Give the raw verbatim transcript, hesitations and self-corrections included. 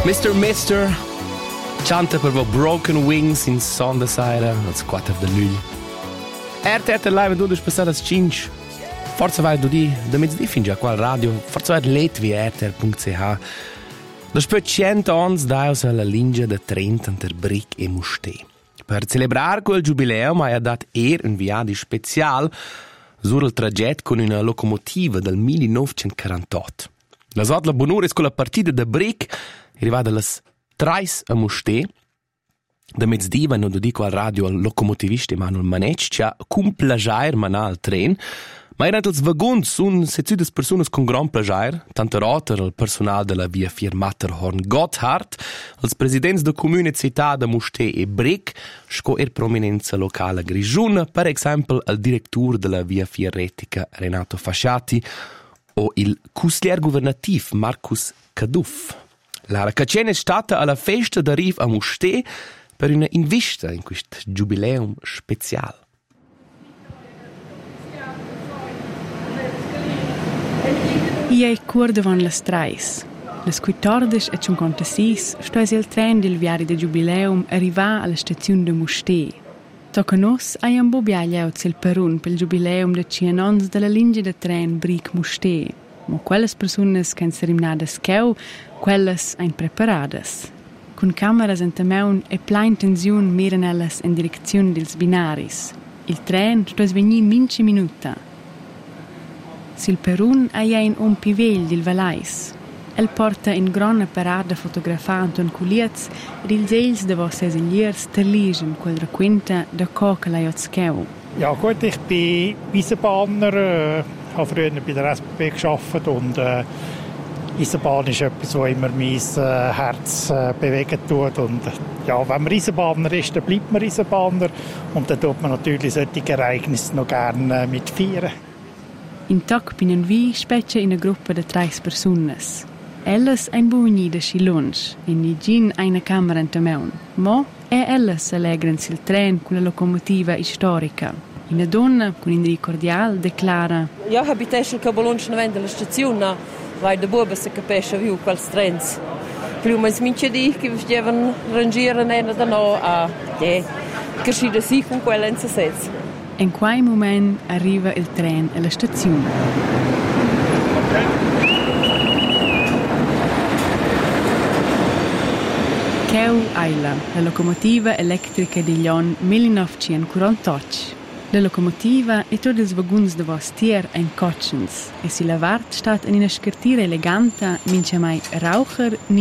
mister Mister canta per voi Broken Wings in son da saira als quattro de luglio. Er tete live du des passadas cinque. Forza vai du di, da mezz'dì fin già qua al radio. Forza vai let vi erter punto c h. Dopo cento anni daus alla linea de trenta inter Bric e Musté. Per celebrar quel giubileum ha dat er un viadi special sur il traget con una locomotiva del millenovecentoquarantotto. La sotla bonures con la partita de Bric arrivata las trais a Musté. Da mezz'dì vanno du dico al radio al locomotivista Emanuel Manec che ha cum plagiair manà al tren. Ma erano els vagons sun seziudes personas con gran plagiair, tanto roter al personal della via Vier Matterhorn Gotthard, als presidents de comune città de Musté e Bric, sco er prominenza locale Grigiun, per esempio al direttur della via Vier Retica Renato Fasciati o il cuslier governativ Marcus Caduff. La raccazione è stata alla festa d'arrivo a Musté per una invista in questo giubileum speciale. I è cur davant las trais. Les quattordici e cinquantasei stois il tren del viari de giubileum arriva alla stazione de Musté. Tocca nos aiam bobiaglia il perun pel giubileum de cien ans della linea de tren Bric-Musté. Ma quelles personas che han serimnadas cheu, quelles ein preparadas. Con cameras en tameun e plain tensiun miren ellas in direzione dels binaris. Il tren stois vegni mince minuta. Sil perun hai ein un pivegl dil valais. El porta in gronna parada fotografant un culiez ed ils egls de vos esiliers terligen quel raquenta da co che l'hai scheu. Ja gut, ich bin Eisenbahner, äh, habe früher bei der S B B gearbeitet und äh, Eisenbahn ist etwas, was immer mein äh, Herz äh, bewegen tut. Und ja, wenn man Eisenbahner ist, dann bleibt man Eisenbahner und dann tut man natürlich solche Ereignisse noch gerne äh, mit feiern. In toc pinen vi specie in a gruppa de trais personas. Ellas ein bugni de schilunch, in nigin eine camera in tameun. Mo e ellas allegran sil tren con la locomotiva storica. Una donna con in ricordial declara: Ja, abitesce il cabolonch navent della stazione, vai de buba se capesce viu quels trens. Più mais mince di che devono rangiare nena da no a te. Che si da si con quella in sez. In quel moment arriva il tren alla stazione. Cheu Aila, la locomotiva elettrica di Lyon millenovecentoquarantotto. La locomotiva e tutti i vagoni de vostier ein Kotschens e si lavart stat in una scartiera eleganta mince mai Raucher ni